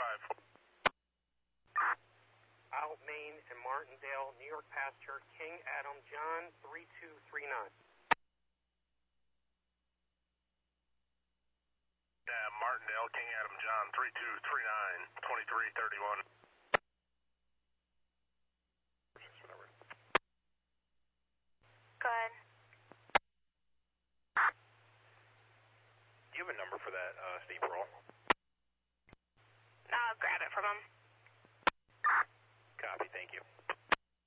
Isle, Maine, and Martindale, New York passenger King Adam John 3239. Martindale, King Adam John 3239, 2331. Go ahead.